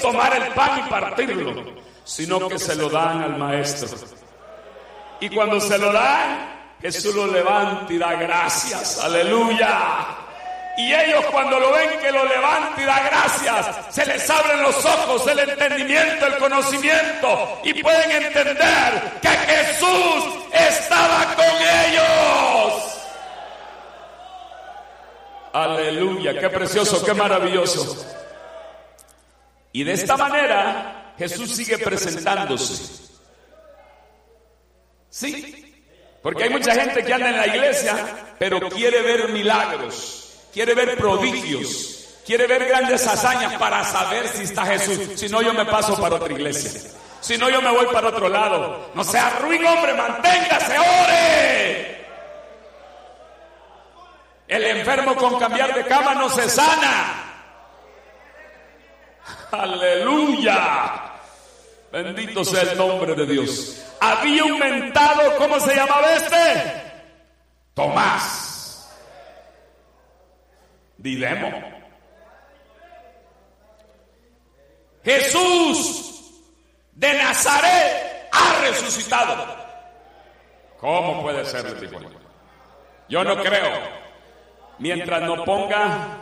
tomar el pan y partirlo, sino que se lo dan al maestro. Y cuando se lo dan, Jesús lo levanta y da gracias. Aleluya. Y ellos cuando lo ven que lo levanta y da gracias, se les abren los ojos, el entendimiento, el conocimiento, y pueden entender que Jesús estaba con ellos. Aleluya, qué precioso, qué maravilloso. Y de esta manera Jesús sigue presentándose. Sí, porque hay mucha gente que anda en la iglesia, pero quiere ver milagros, quiere ver prodigios, quiere ver grandes hazañas para saber si está Jesús. Si no, yo me paso para otra iglesia. Si no, yo me voy para otro lado. No sea ruin, hombre, manténgase, ore. El enfermo con cambiar de cama no se sana. Aleluya. Bendito sea el nombre de Dios. Había un mentado, ¿cómo se llamaba este? Tomás. Didimo. Jesús de Nazaret ha resucitado. ¿Cómo puede ser el tipo? Yo no creo. Mientras no ponga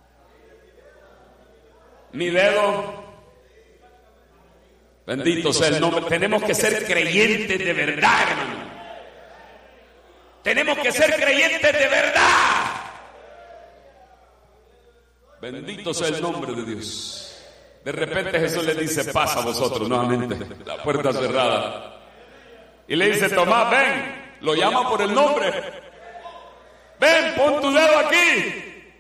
mi dedo, bendito sea el nombre. Tenemos que ser creyentes de verdad, hermano. Tenemos que ser creyentes de verdad. Bendito sea el nombre de Dios. De repente Jesús le dice: pasa a vosotros nuevamente, la puerta cerrada. Y le dice: Tomás, ven. Lo llama por el nombre. Ven, pon tu dedo aquí.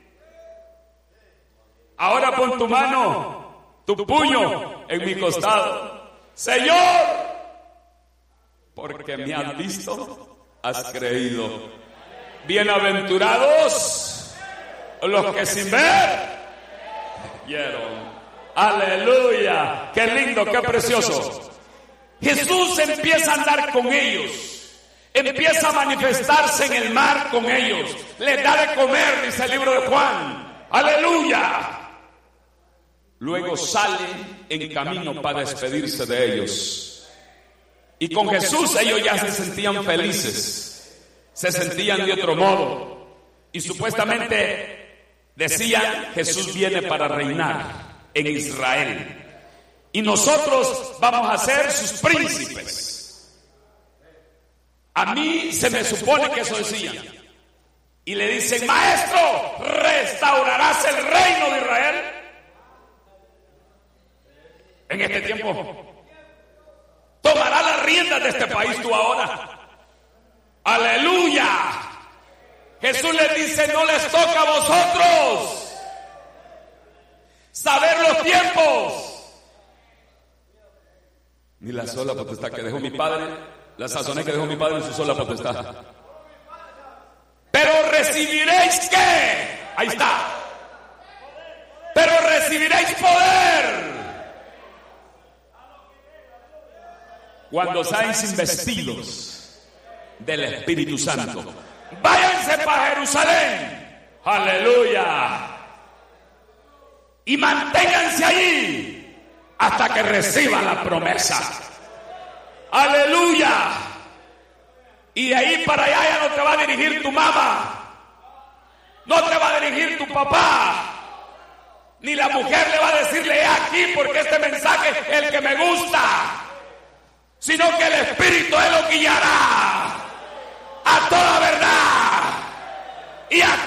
Ahora pon tu mano, tu puño en mi costado. Señor, porque me has visto, has creído. Bienaventurados los que sin ver vieron. Aleluya, qué lindo, qué precioso. Jesús empieza a andar con ellos. Empieza a manifestarse en el mar con ellos. Les da de comer, dice el libro de Juan. Aleluya. Luego sale en camino para despedirse de ellos. Y con Jesús ellos ya se sentían felices. Se sentían de otro modo. Y supuestamente decían: Jesús viene para reinar en Israel. Y nosotros vamos a ser sus príncipes. A mí se me supone que eso decían. Y le dicen: maestro, ¿restaurarás el reino de Israel en este tiempo? ¿Tomarás las riendas de este país tú ahora? Aleluya. Jesús les dice: no les toca a vosotros saber los tiempos, ni la sola potestad que dejó mi Padre. La sazoné que dejó mi Padre en su sola potestad. Pero recibiréis ¿qué? Ahí está. Pero recibiréis poder cuando seáis investidos del Espíritu Santo. Váyanse para Jerusalén. Aleluya. Y manténganse allí hasta que reciban la promesa. Aleluya. Y de ahí para allá ya no te va a dirigir tu mamá, no te va a dirigir tu papá, ni la mujer le va a decirle: aquí porque este mensaje es el que me gusta, sino que el Espíritu Él lo guiará a toda verdad y a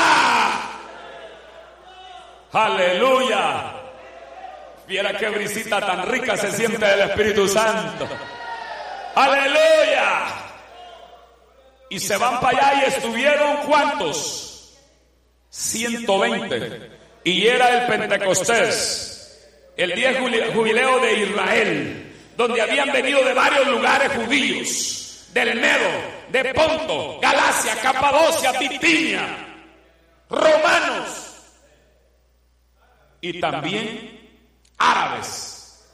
toda. Aleluya. Viera qué brisita tan rica se siente del Espíritu Santo. Aleluya. Y se van para allá y estuvieron ¿cuántos? 120. Y era el Pentecostés, el día jubileo de Israel, donde habían venido de varios lugares judíos, del Medo, de Ponto, Galacia, Capadocia, Bitinia, romanos y también árabes.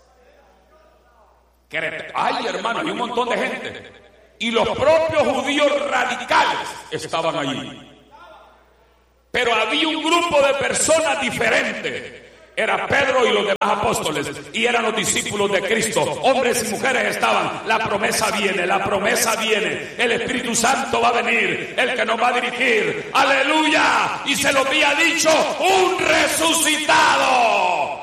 Ay, hermano, hay un montón de gente. Y los propios judíos radicales estaban allí. Pero había un grupo de personas diferentes Era Pedro y los demás apóstoles, y eran los discípulos de Cristo. Hombres y mujeres estaban. La promesa viene, la promesa viene. El Espíritu Santo va a venir, el que nos va a dirigir. ¡Aleluya! Y se lo había dicho un resucitado.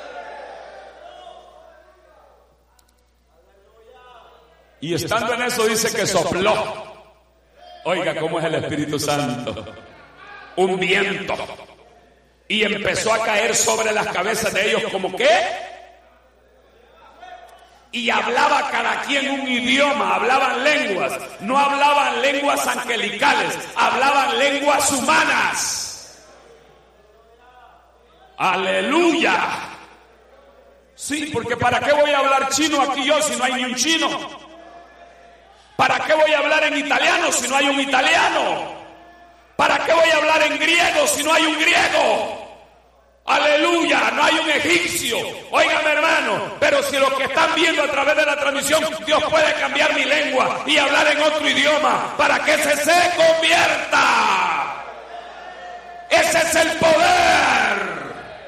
Y estando en eso dice que sopló. Oiga, ¿cómo es el Espíritu Santo? Un viento. Y empezó a caer sobre las cabezas de ellos como ¿qué? Y hablaba cada quien un idioma, hablaban lenguas, no hablaban lenguas angelicales, hablaban lenguas humanas. ¡Aleluya! Sí, porque ¿para qué voy a hablar chino aquí yo si no hay ni un chino? ¿Para qué voy a hablar en italiano si no hay un italiano? ¿Para qué voy a hablar en griego si no hay un griego? Aleluya, no hay un egipcio. Óigame, hermano, pero si los que están viendo a través de la transmisión, Dios puede cambiar mi lengua y hablar en otro idioma para que ese se convierta. Ese es el poder.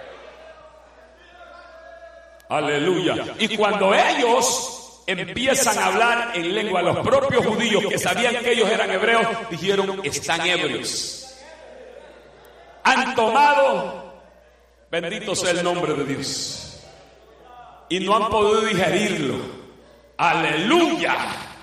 Aleluya. Y cuando ellos empiezan a hablar en lengua, los propios judíos que sabían que ellos eran hebreos, dijeron, están ebrios. Han tomado... Bendito sea el nombre de Dios. Y no han podido digerirlo. Aleluya.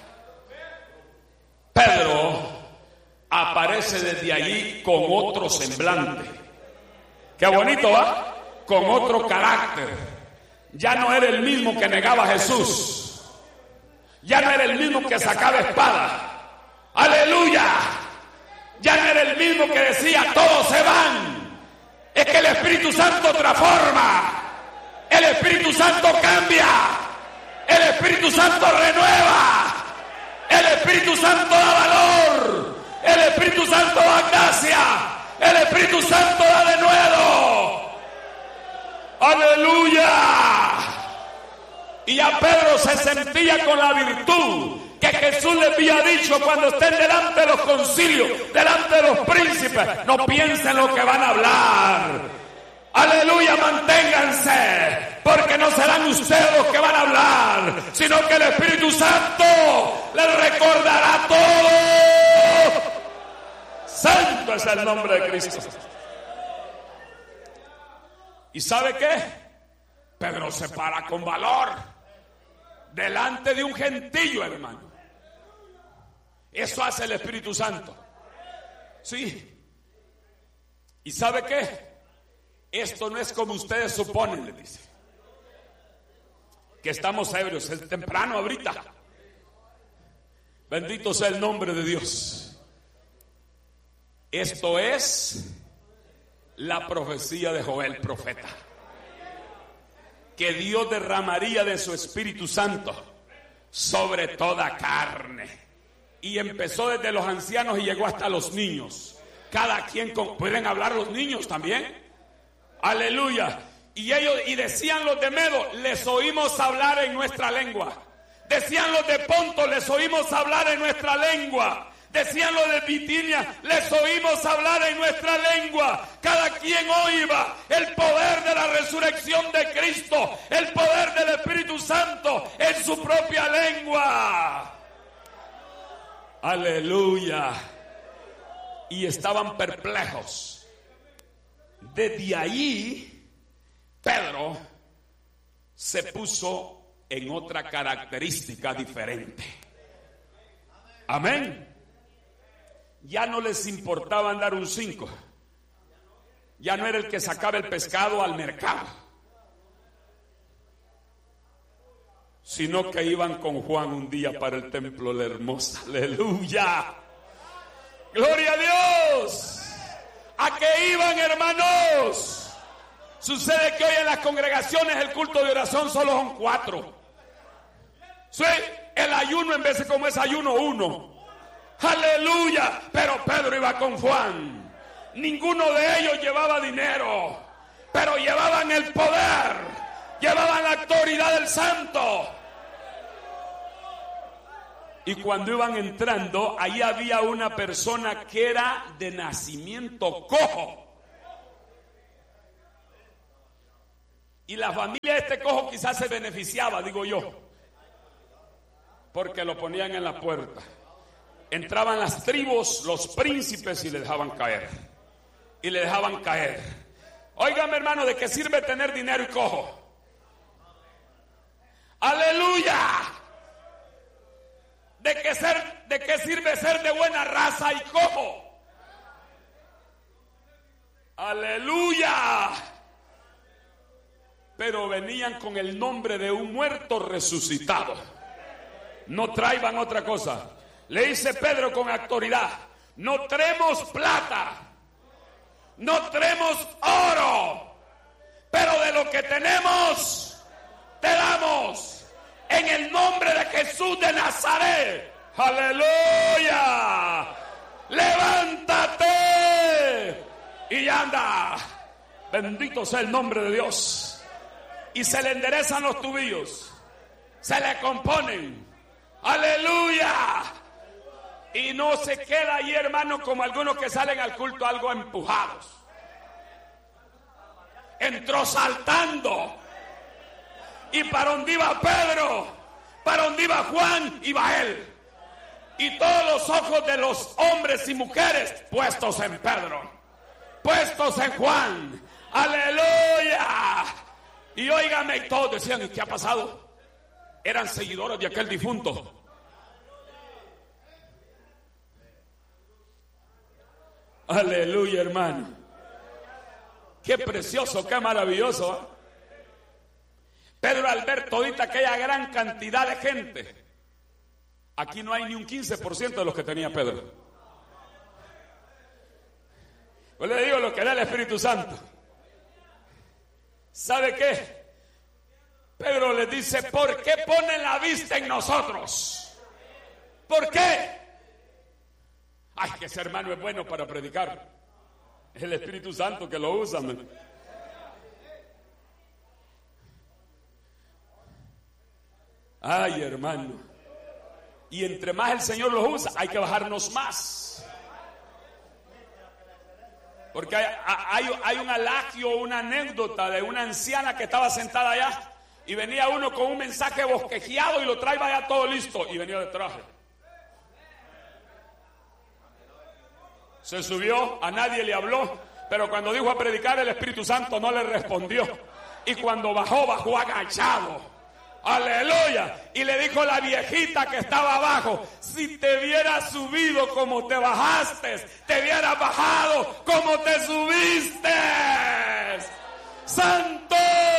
Pedro aparece desde allí con otro semblante. Qué bonito, ¿va? Con otro carácter. Ya no era el mismo que negaba a Jesús. Ya no era el mismo que sacaba espada. Aleluya. Ya no era el mismo que decía todos se van. Es que el Espíritu Santo transforma, el Espíritu Santo cambia, el Espíritu Santo renueva, el Espíritu Santo da valor, el Espíritu Santo da gracia, el Espíritu Santo da denuedo. ¡Aleluya! Y ya Pedro se sentía con la virtud que Jesús les había dicho cuando estén delante de los concilios, delante de los príncipes. No piensen lo que van a hablar. Aleluya, manténganse, porque no serán ustedes los que van a hablar, sino que el Espíritu Santo les recordará todo. Santo es el nombre de Cristo. ¿Y sabe qué? Pedro se para con valor delante de un gentío, hermano. Eso hace el Espíritu Santo. Sí. ¿Y sabe qué? Esto no es como ustedes suponen, le dice. Que estamos ebrios, es temprano ahorita. Bendito sea el nombre de Dios. Esto es la profecía de Joel, profeta. Que Dios derramaría de su Espíritu Santo sobre toda carne. Y empezó desde los ancianos y llegó hasta los niños. Cada quien ¿pueden hablar los niños también? Aleluya. Y decían los de Medo, les oímos hablar en nuestra lengua. Decían los de Ponto, les oímos hablar en nuestra lengua. Decían los de Bitinia, les oímos hablar en nuestra lengua. Cada quien oiba el poder de la resurrección de Cristo, el poder del Espíritu Santo en su propia lengua. Aleluya. Y estaban perplejos. Desde ahí, Pedro se puso en otra característica diferente. Amén. Ya no les importaba andar un 5. Ya no era el que sacaba el pescado al mercado, sino que iban con Juan un día para el templo de la Hermosa. Aleluya. Gloria a Dios. ¿A qué iban, hermanos? Sucede que hoy en las congregaciones el culto de oración solo son 4. Sí, el ayuno en vez de como es ayuno 1. Aleluya. Pero Pedro iba con Juan. Ninguno de ellos llevaba dinero, pero llevaban el poder, llevaban la autoridad del Santo. Y cuando iban entrando, ahí había una persona que era de nacimiento cojo. Y la familia de este cojo quizás se beneficiaba, digo yo, porque lo ponían en la puerta. Entraban las tribus, los príncipes y le dejaban caer. Y le dejaban caer. Óigame, hermano, ¿de qué sirve tener dinero y cojo? ¡Aleluya! ¿De qué sirve ser de buena raza y cojo? ¡Aleluya! Pero venían con el nombre de un muerto resucitado. No traigan otra cosa. Le dice Pedro con autoridad: no traemos plata, no traemos oro, pero de lo que tenemos te damos en el nombre de Jesús de Nazaret. ¡Aleluya! ¡Levántate! Y anda. Bendito sea el nombre de Dios. Y se le enderezan los tubillos, se le componen. ¡Aleluya! Y no se queda ahí, hermano, como algunos que salen al culto algo empujados. Entró saltando. Y para donde iba Pedro, para donde iba Juan, iba él. Y todos los ojos de los hombres y mujeres puestos en Pedro, puestos en Juan. ¡Aleluya! Y óigame, y todos decían: ¿y qué ha pasado? Eran seguidores de aquel difunto. Aleluya, hermano. Qué precioso, qué maravilloso, ¿eh? Pedro, al ver todita aquella gran cantidad de gente, aquí no hay ni un 15% de los que tenía Pedro. Yo le digo lo que era el Espíritu Santo. ¿Sabe qué? Pedro les dice: ¿por qué ponen la vista en nosotros? ¿Por qué? Ay, que ese hermano es bueno para predicar. Es el Espíritu Santo que lo usa, man. Ay, hermano. Y entre más el Señor los usa, hay que bajarnos más. Porque hay un alagio, una anécdota de una anciana que estaba sentada allá y venía uno con un mensaje bosquejeado y lo traía ya todo listo y venía de traje. Se subió, a nadie le habló, pero cuando dijo a predicar, el Espíritu Santo no le respondió. Y cuando bajó agachado. ¡Aleluya! Y le dijo la viejita que estaba abajo: si te hubieras subido como te bajaste, te hubieras bajado como te subiste. ¡Santo!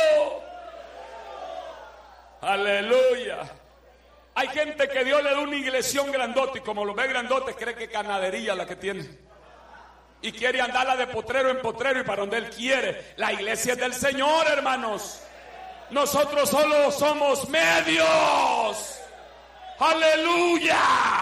¡Aleluya! Hay gente que Dios le da una iglesión grandote y como lo ve grandote cree que ganadería la que tiene. Y quiere andarla de potrero en potrero y para donde Él quiere. La iglesia es del Señor, hermanos. Nosotros solo somos medios. ¡Aleluya!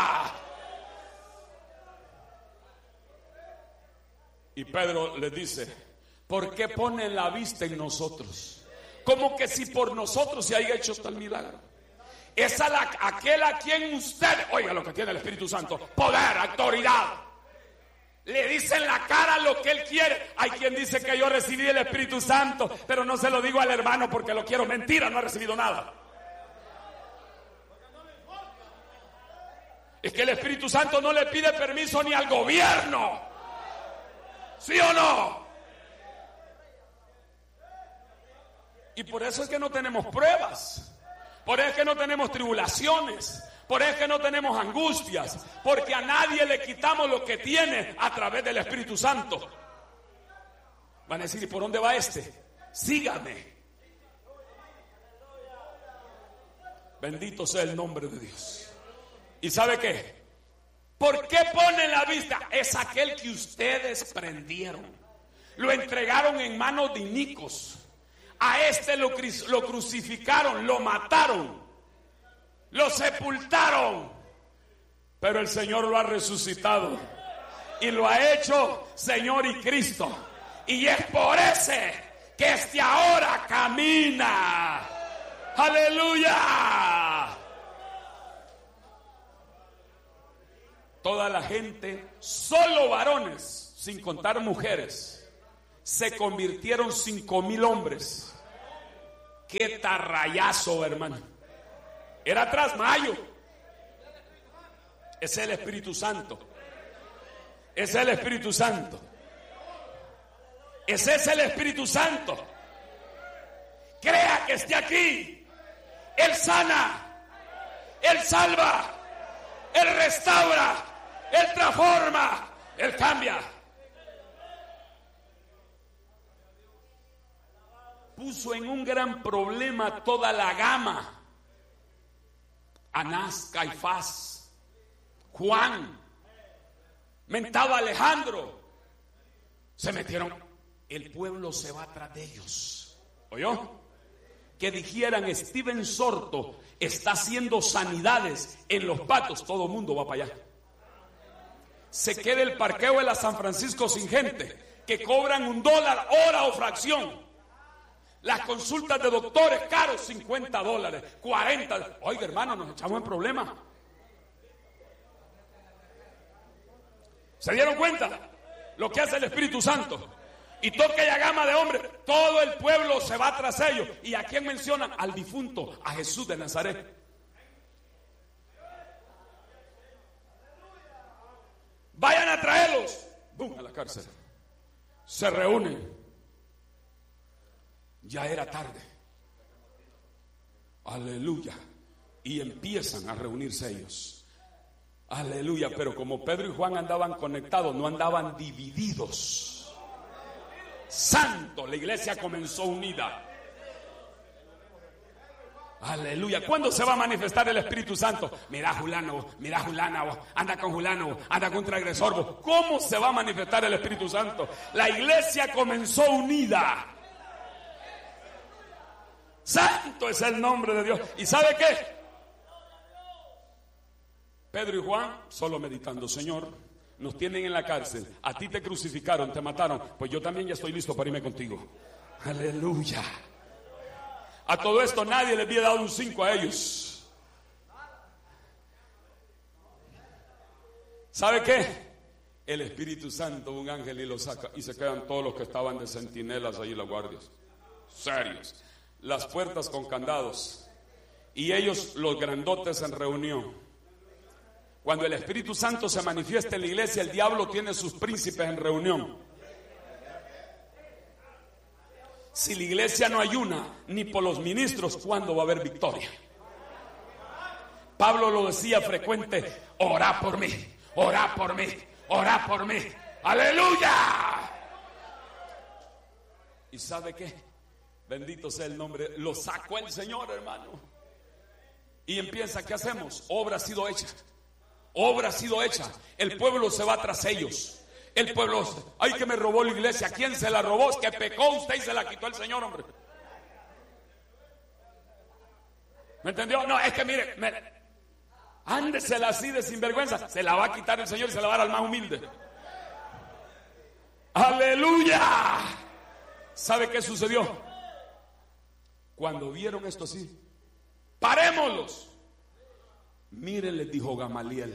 Y Pedro le dice: ¿por qué ponen la vista en nosotros? Como que si por nosotros se haya hecho tal milagro. Es aquel a quien usted, oiga lo que tiene el Espíritu Santo: poder, autoridad. Le dice en la cara lo que él quiere. Hay quien dice que yo recibí el Espíritu Santo, pero no se lo digo al hermano porque lo quiero. Mentira, no ha recibido nada. Es que el Espíritu Santo no le pide permiso ni al gobierno. ¿Sí o no? Y por eso es que no tenemos pruebas. Por eso es que no tenemos tribulaciones. Por eso es que no tenemos angustias. Porque a nadie le quitamos lo que tiene a través del Espíritu Santo. Van a decir: ¿y por dónde va este? Sígame. Bendito sea el nombre de Dios. ¿Y sabe qué? ¿Por qué ponen la vista? Es aquel que ustedes prendieron. Lo entregaron en manos de inicuos. A este lo crucificaron, lo mataron. Lo sepultaron, pero el Señor lo ha resucitado y lo ha hecho Señor y Cristo. Y es por ese que este ahora camina. ¡Aleluya! Toda la gente, solo varones, sin contar mujeres, se convirtieron 5,000 hombres. Qué tarrayazo, hermano. Era tras mayo. Es el Espíritu Santo. Es el Espíritu Santo. Ese es el Espíritu Santo. Crea que esté aquí. Él sana. Él salva. Él restaura. Él transforma. Él cambia. Puso en un gran problema toda la gama. Anás, Caifás, Juan, mentado Alejandro. Se metieron. El pueblo se va tras de ellos. ¿Oyó? Que dijeran Steven Sorto está haciendo sanidades en Los Patos. Todo el mundo va para allá. Se queda el parqueo de la San Francisco sin gente, que cobran $1 hora o fracción. Las consultas de doctores caros, $50, 40. Oiga, hermano, nos echamos en problemas. ¿Se dieron cuenta lo que hace el Espíritu Santo? Y toda aquella gama de hombres, todo el pueblo se va tras ellos. ¿Y a quién mencionan? Al difunto, a Jesús de Nazaret. Vayan a traerlos. ¡Bum! A la cárcel. Se reúnen. Ya era tarde. Aleluya. Y empiezan a reunirse ellos. Aleluya. Pero como Pedro y Juan andaban conectados, no andaban divididos. Santo, la iglesia comenzó unida. Aleluya. ¿Cuándo se va a manifestar el Espíritu Santo? Mira Julano, anda con Julano, anda con transgresor. ¿Cómo se va a manifestar el Espíritu Santo? La iglesia comenzó unida. Santo es el nombre de Dios. ¿Y sabe qué? Pedro y Juan solo meditando. Señor, nos tienen en la cárcel, a ti te crucificaron, te mataron, pues yo también ya estoy listo para irme contigo. Aleluya. A todo esto nadie le había dado un 5 a ellos. ¿Sabe qué? El Espíritu Santo, un ángel, y lo saca, y se quedan todos los que estaban de centinelas ahí, los guardias, serios, las puertas con candados, y ellos, los grandotes, en reunión. Cuando el Espíritu Santo se manifiesta en la iglesia, el diablo tiene sus príncipes en reunión. Si la iglesia no ayuna, ni por los ministros, ¿cuándo va a haber victoria? Pablo lo decía frecuente: orá por mí, orá por mí, orá por mí. ¡Aleluya! ¿Y sabe qué? Bendito sea el nombre. Lo sacó el Señor, hermano. Y empieza, ¿qué hacemos? Obra ha sido hecha. Obra ha sido hecha. El pueblo se va tras ellos. El pueblo, ay, que me robó la iglesia. ¿Quién se la robó? Es que pecó usted y se la quitó el Señor, hombre. ¿Me entendió? No, es que mire, ándesela así de sinvergüenza. Se la va a quitar el Señor y se la va a dar al más humilde. ¡Aleluya! ¿Sabe qué sucedió? Cuando vieron esto así, parémoslos. Miren, les dijo Gamaliel,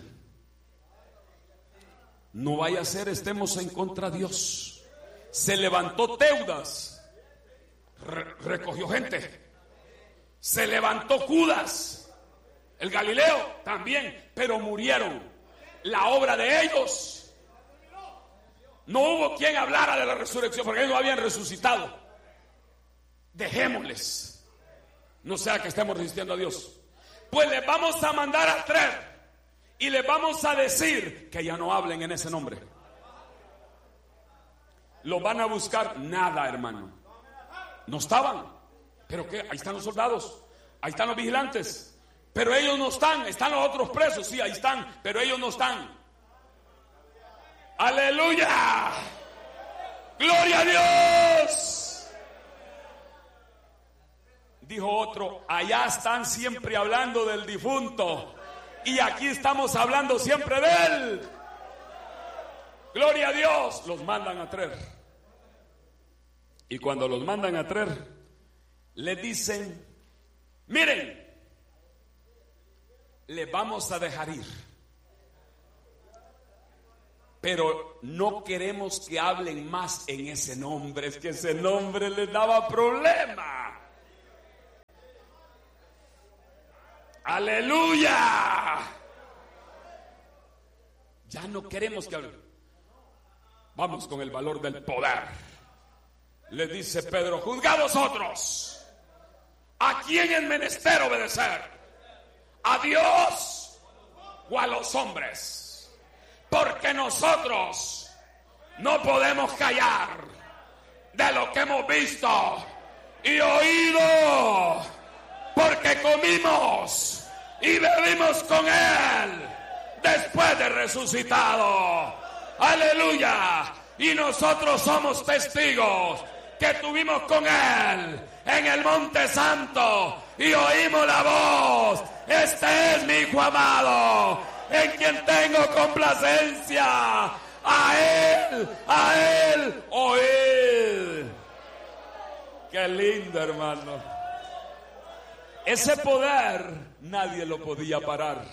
no vaya a ser estemos en contra de Dios. Se levantó Teudas, recogió gente. Se levantó Judas, el Galileo también, pero murieron. La obra de ellos, no hubo quien hablara de la resurrección, porque ellos no habían resucitado. Dejémosles, no sea que estemos resistiendo a Dios. Pues les vamos a mandar a traer y les vamos a decir que ya no hablen en ese nombre. Los van a buscar. Nada, hermano. No estaban. ¿Pero qué? Ahí están los soldados, ahí están los vigilantes, pero ellos no están. Están los otros presos, sí, ahí están, pero ellos no están. ¡Aleluya! ¡Gloria a Dios! Dijo otro: allá están siempre hablando del difunto y aquí estamos hablando siempre de él. Gloria a Dios. Los mandan a traer. Y cuando los mandan a traer, le dicen: miren, le vamos a dejar ir, pero no queremos que hablen más en ese nombre. Es que ese nombre les daba problema. Aleluya. Ya no queremos que hable. Vamos con el valor del poder. Le dice Pedro: juzgad vosotros a quién es menester obedecer, a Dios o a los hombres, porque nosotros no podemos callar de lo que hemos visto y oído, porque comimos y bebimos con Él después de resucitado. Aleluya. Y nosotros somos testigos que tuvimos con Él en el Monte Santo y oímos la voz: este es mi Hijo amado, en quien tengo complacencia. A Él oíd. Qué lindo, hermano. Ese poder nadie lo podía parar.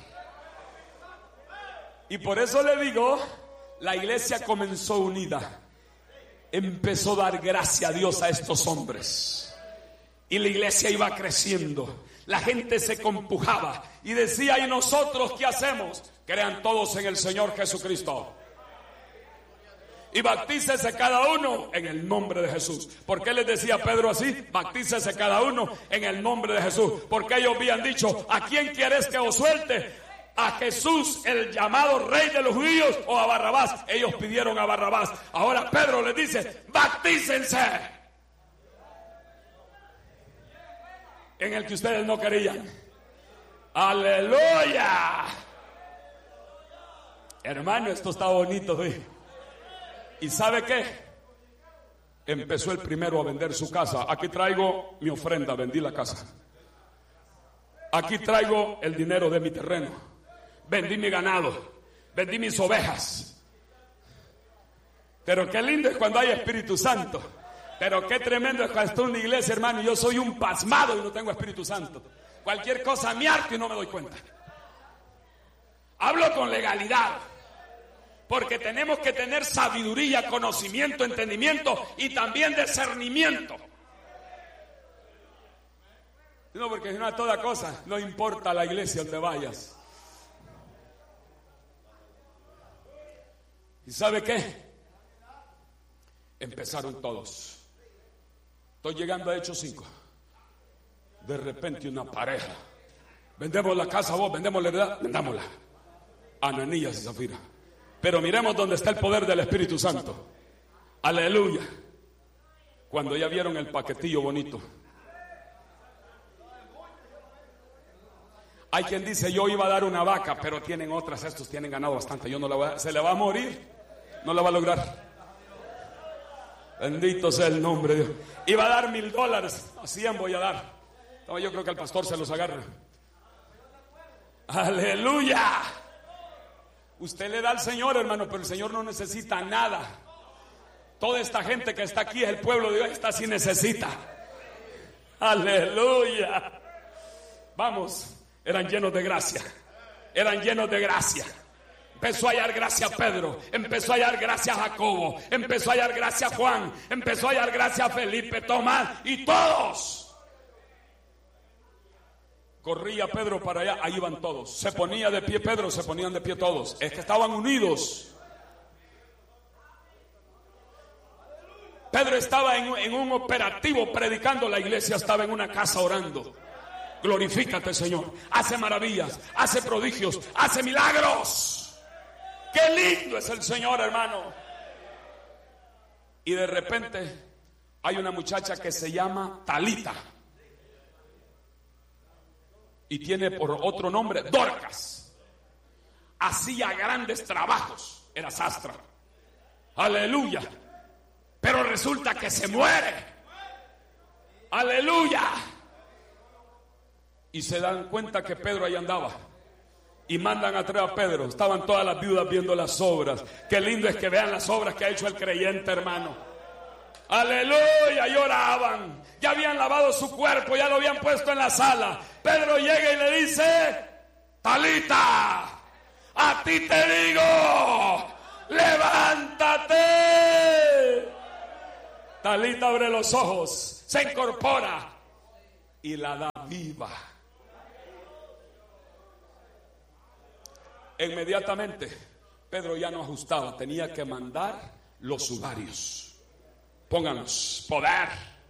Y por eso le digo, la iglesia comenzó unida. Empezó a dar gracia a Dios a estos hombres. Y la iglesia iba creciendo. La gente se compujaba y decía: ¿y nosotros qué hacemos? Crean todos en el Señor Jesucristo. Y bautícese cada uno en el nombre de Jesús. ¿Por qué les decía Pedro así? Bautícese cada uno en el nombre de Jesús. Porque ellos habían dicho: ¿a quién quieres que os suelte? ¿A Jesús, el llamado Rey de los judíos, o a Barrabás? Ellos pidieron a Barrabás. Ahora Pedro les dice: bautícense en el que ustedes no querían. Aleluya. Hermano, esto está bonito, ¿sí? ¿Y sabe qué? Empezó el primero a vender su casa. Aquí traigo mi ofrenda, vendí la casa. Aquí traigo el dinero de mi terreno, vendí mi ganado, vendí mis ovejas. Pero qué lindo es cuando hay Espíritu Santo. Pero qué tremendo es cuando estoy en una iglesia, hermano, y yo soy un pasmado y no tengo Espíritu Santo. Cualquier cosa me harto y no me doy cuenta. Hablo con legalidad, porque tenemos que tener sabiduría, conocimiento, entendimiento y también discernimiento. No, porque si no, a toda cosa, no importa la iglesia donde vayas. ¿Y sabe qué? Empezaron todos. Estoy llegando a Hechos 5. De repente una pareja: vendemos la casa, vos, vendemos la heredad, vendámosla. Ananías y Zafira. Pero miremos dónde está el poder del Espíritu Santo. Aleluya. Cuando ya vieron el paquetillo bonito. Hay quien dice: yo iba a dar una vaca, pero tienen otras, estos tienen ganado bastante, yo no la voy a dar. Se le va a morir, no la va a lograr. Bendito sea el nombre de Dios. Iba a dar $1,000, 100 voy a dar. No, yo creo que el pastor se los agarra. Aleluya. Usted le da al Señor, hermano, pero el Señor no necesita nada. Toda esta gente que está aquí es el pueblo de Dios, está así, necesita. Aleluya. Vamos. Eran llenos de gracia. Eran llenos de gracia. Empezó a hallar gracia a Pedro. Empezó a hallar gracia a Jacobo. Empezó a hallar gracia a Juan. Empezó a hallar gracia a Felipe, Tomás y todos. Corría Pedro para allá, ahí iban todos. Se ponía de pie Pedro, se ponían de pie todos. Es que estaban unidos. Pedro estaba en un operativo predicando. La iglesia estaba en una casa orando. Glorifícate, Señor. Hace maravillas, hace prodigios, hace milagros. Qué lindo es el Señor, hermano. Y de repente hay una muchacha que se llama Talita y tiene por otro nombre Dorcas. Hacía grandes trabajos, era sastra. Aleluya. Pero resulta que se muere. Aleluya. Y se dan cuenta que Pedro ahí andaba. Y mandan atrás a Pedro. Estaban todas las viudas viendo las obras. Qué lindo es que vean las obras que ha hecho el creyente, hermano. Aleluya, lloraban. Ya habían lavado su cuerpo, ya lo habían puesto en la sala. Pedro llega y le dice: Talita, a ti te digo, levántate. Talita abre los ojos, se incorpora y la da viva. Inmediatamente Pedro ya no ajustaba, tenía que mandar los sudarios. Pónganos poder.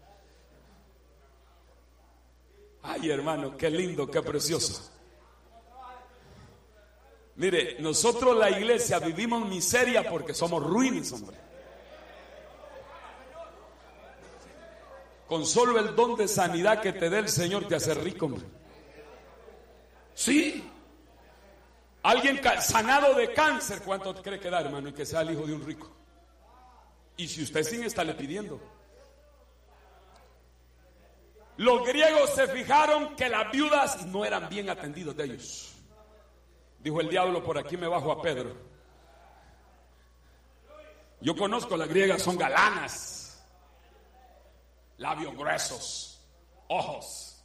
Ay, hermano, qué lindo, qué precioso. Mire, nosotros la iglesia vivimos miseria porque somos ruines, hombre. Con solo el don de sanidad que te dé el Señor te hace rico, hombre. Sí. Alguien sanado de cáncer, ¿cuánto cree que da, hermano? Y que sea el hijo de un rico. Y si usted sin estarle pidiendo. Los griegos se fijaron que las viudas no eran bien atendidos de ellos. Dijo el diablo, por aquí me bajo a Pedro. Yo conozco, las griegas son galanas. Labios gruesos, ojos.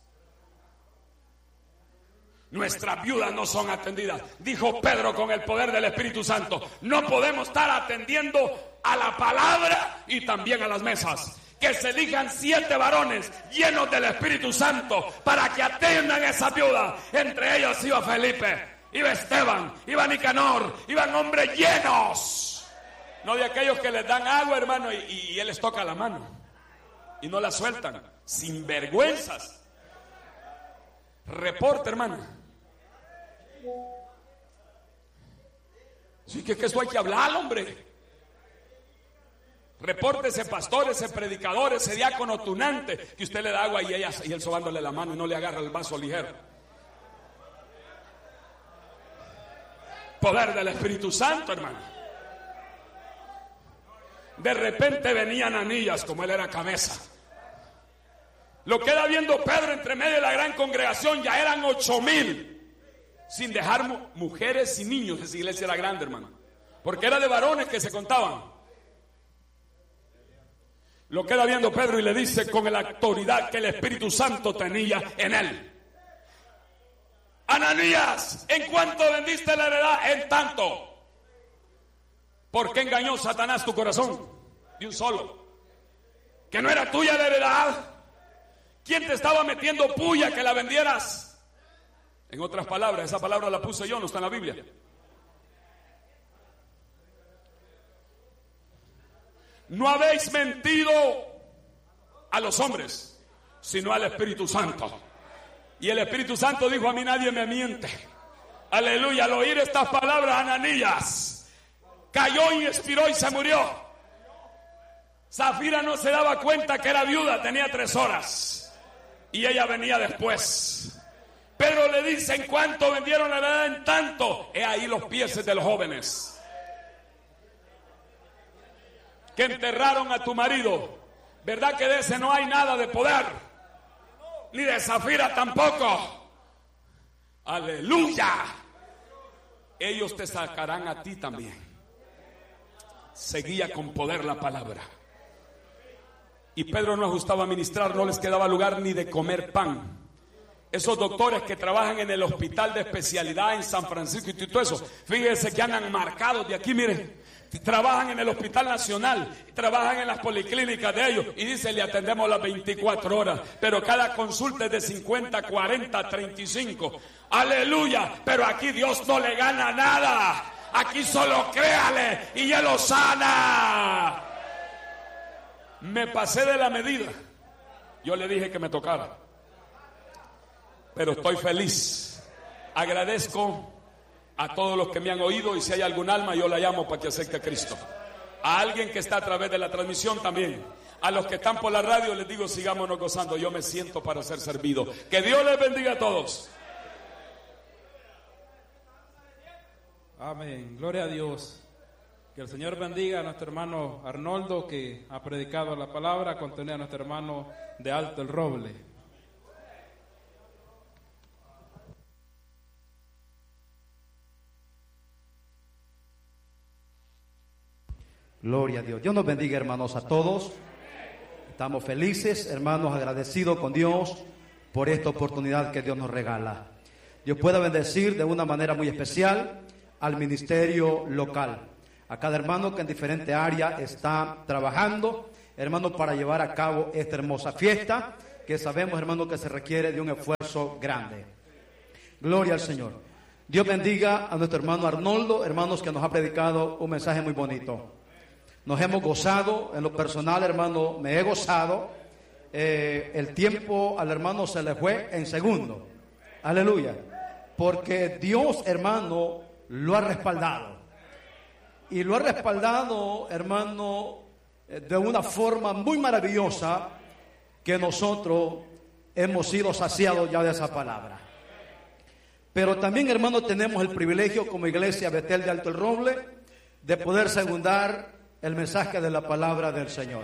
Nuestras viudas no son atendidas. Dijo Pedro con el poder del Espíritu Santo: no podemos estar atendiendo a la palabra y también a las mesas. Que se elijan 7 varones llenos del Espíritu Santo para que atiendan a esa viuda. Entre ellos iba Felipe, iba Esteban, iba Nicanor, iban hombres llenos. No de aquellos que les dan agua, hermano, y él les toca la mano y no la sueltan, sin vergüenzas. Reporte, hermano. Sí, que esto hay que hablar, hombre. Reporte ese pastor, ese predicador, ese diácono tunante, que usted le da agua y él sobándole la mano y no le agarra el vaso ligero. Poder del Espíritu Santo, hermano. De repente venían anillas, como él era cabeza. Lo queda viendo Pedro entre medio de la gran congregación, ya eran 8,000, sin dejar mujeres y niños. Esa iglesia era grande, hermano, porque era de varones que se contaban. Lo queda viendo Pedro y le dice con la autoridad que el Espíritu Santo tenía en él: Ananías, ¿en cuánto vendiste la heredad? En tanto. ¿Por qué engañó Satanás tu corazón? De un solo. Que no era tuya la heredad. ¿Quién te estaba metiendo puya que la vendieras? En otras palabras, esa palabra la puse yo, no está en la Biblia. No habéis mentido a los hombres, sino al Espíritu Santo. Y el Espíritu Santo dijo: a mí nadie me miente. Aleluya. Al oír estas palabras, Ananías cayó y expiró y se murió. Zafira no se daba cuenta que era viuda, tenía 3 horas. Y ella venía después. Pedro le dice: ¿en cuánto vendieron la heredad? En tanto. He ahí los pies de los jóvenes que enterraron a tu marido. ¿Verdad que de ese no hay nada de poder? Ni de Zafira tampoco. Aleluya. Ellos te sacarán a ti también. Seguía con poder la palabra. Y Pedro no ajustaba a ministrar, no les quedaba lugar ni de comer pan. Esos doctores que trabajan en el hospital de especialidad en San Francisco y todo eso, fíjense que andan marcados de aquí, miren. Trabajan en el Hospital Nacional, trabajan en las policlínicas de ellos y dicen: le atendemos las 24 horas, pero cada consulta es de 50, 40, 35. Aleluya. Pero aquí Dios no le gana nada. Aquí solo créale y Él lo sana. Me pasé de la medida. Yo le dije que me tocara, pero estoy feliz. Agradezco a todos los que me han oído, y si hay algún alma yo la llamo para que acepte a Cristo. A alguien que está a través de la transmisión también. A los que están por la radio les digo: sigámonos gozando. Yo me siento para ser servido. Que Dios les bendiga a todos. Amén, gloria a Dios. Que el Señor bendiga a nuestro hermano Arnoldo, que ha predicado la palabra. Continúa a nuestro hermano de Alto el Roble. Gloria a Dios. Dios nos bendiga, hermanos, a todos. Estamos felices, hermanos, agradecidos con Dios por esta oportunidad que Dios nos regala. Dios pueda bendecir de una manera muy especial al ministerio local, a cada hermano que en diferente área está trabajando, hermano, para llevar a cabo esta hermosa fiesta, que sabemos, hermano, que se requiere de un esfuerzo grande. Gloria al Señor. Dios bendiga a nuestro hermano Arnoldo, hermanos, que nos ha predicado un mensaje muy bonito. Nos hemos gozado, en lo personal, hermano, me he gozado. El tiempo al hermano se le fue en segundo. Aleluya. Porque Dios, hermano, lo ha respaldado. Y lo ha respaldado, hermano, de una forma muy maravillosa, que nosotros hemos sido saciados ya de esa palabra. Pero también, hermano, tenemos el privilegio como iglesia Betel de Alto el Roble de poder secundar el mensaje de la palabra del Señor.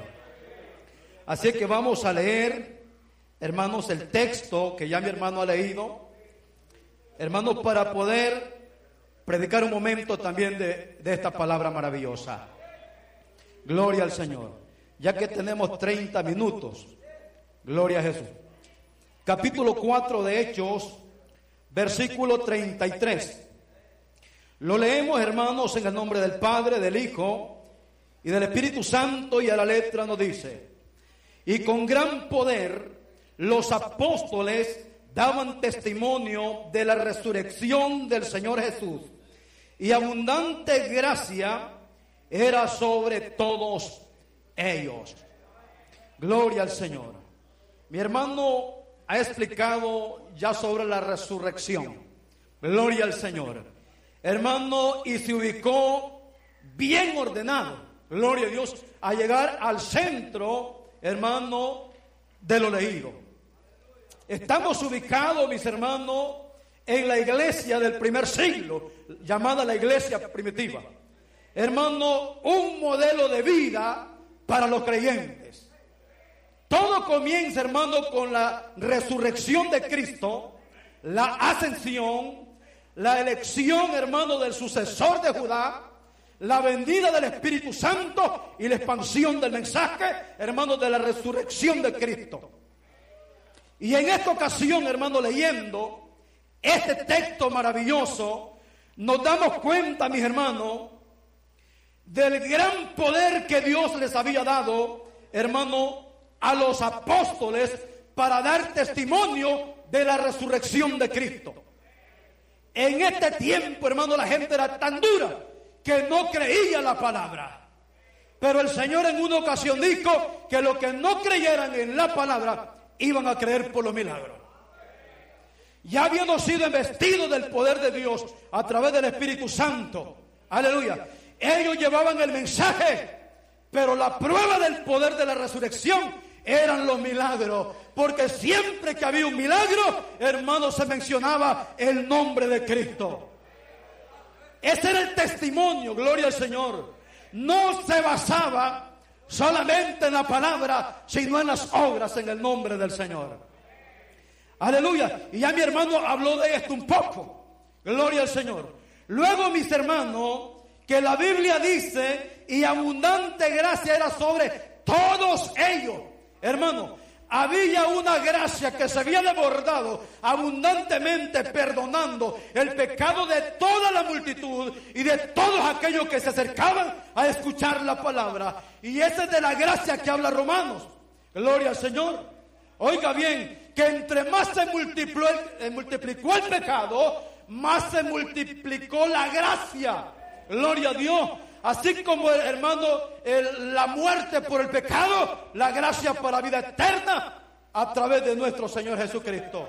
Así que vamos a leer, hermanos, el texto que ya mi hermano ha leído, hermanos, para poder predicar un momento también de esta palabra maravillosa. Gloria al Señor. Ya que tenemos 30 minutos. Gloria a Jesús. Capítulo 4 de Hechos, versículo 33. Lo leemos, hermanos, en el nombre del Padre, del Hijo y del Espíritu Santo, y a la letra nos dice: y con gran poder los apóstoles daban testimonio de la resurrección del Señor Jesús, y abundante gracia era sobre todos ellos. Gloria al Señor. Mi hermano ha explicado ya sobre la resurrección. Gloria al Señor. Hermano, y se ubicó bien ordenado, gloria a Dios, a llegar al centro, hermano, de lo leído. Estamos ubicados, mis hermanos, en la iglesia del primer siglo, llamada la iglesia primitiva. Hermano, un modelo de vida para los creyentes. Todo comienza, hermano, con la resurrección de Cristo, la ascensión, la elección, hermano, del sucesor de Judá, la venida del Espíritu Santo y la expansión del mensaje, hermano, de la resurrección de Cristo. Y en esta ocasión, hermano, leyendo este texto maravilloso, nos damos cuenta, mis hermanos, del gran poder que Dios les había dado, hermano, a los apóstoles para dar testimonio de la resurrección de Cristo. En este tiempo, hermano, la gente era tan dura que no creía la palabra. Pero el Señor en una ocasión dijo que los que no creyeran en la palabra iban a creer por los milagros. Ya habiendo sido investidos del poder de Dios a través del Espíritu Santo. Aleluya. Ellos llevaban el mensaje, pero la prueba del poder de la resurrección eran los milagros, porque siempre que había un milagro, hermano, se mencionaba el nombre de Cristo. Ese era el testimonio, gloria al Señor. No se basaba solamente en la palabra, sino en las obras en el nombre del Señor. Aleluya. Y ya mi hermano habló de esto un poco. Gloria al Señor. Luego, mis hermanos, que la Biblia dice, y abundante gracia era sobre todos ellos. Hermano, había una gracia que se había desbordado abundantemente, perdonando el pecado de toda la multitud y de todos aquellos que se acercaban a escuchar la palabra. Y esa es de la gracia que habla Romanos. Gloria al Señor. Oiga bien, que entre más se multiplicó el pecado, más se multiplicó la gracia. Gloria a Dios. Así como, hermano, la muerte por el pecado, la gracia para la vida eterna a través de nuestro Señor Jesucristo.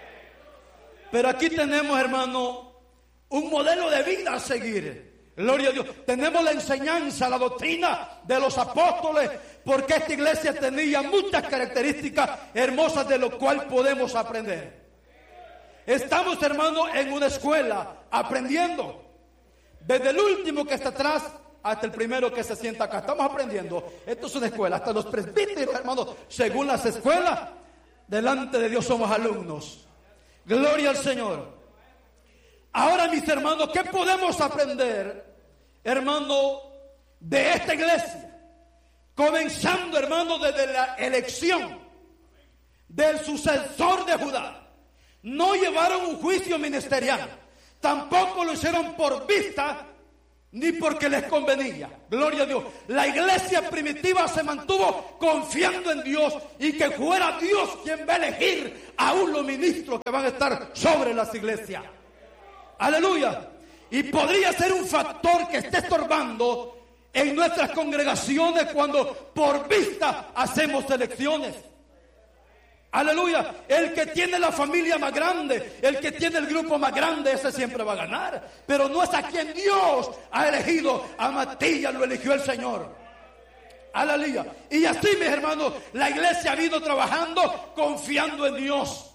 Pero aquí tenemos, hermano, un modelo de vida a seguir. Gloria a Dios. Tenemos la enseñanza, la doctrina de los apóstoles, porque esta iglesia tenía muchas características hermosas de lo cual podemos aprender. Estamos, hermano, en una escuela aprendiendo. Desde el último que está atrás hasta el primero que se sienta acá. Estamos aprendiendo. Esto es una escuela. Hasta los presbíteros, hermanos, según las escuelas, delante de Dios somos alumnos. Gloria al Señor. Ahora, mis hermanos, ¿qué podemos aprender, hermano, de esta iglesia? Comenzando, hermano, desde la elección del sucesor de Judá. No llevaron un juicio ministerial. Tampoco lo hicieron por vista ni porque les convenía. Gloria a Dios. La iglesia primitiva se mantuvo confiando en Dios y que fuera Dios quien va a elegir aún los ministros que van a estar sobre las iglesias. Aleluya. Y podría ser un factor que esté estorbando en nuestras congregaciones cuando por vista hacemos elecciones. Aleluya. El que tiene la familia más grande, el que tiene el grupo más grande, ese siempre va a ganar. Pero no es a quien Dios ha elegido. A Matías lo eligió el Señor. Aleluya. Y así, mis hermanos, la iglesia ha venido trabajando confiando en Dios.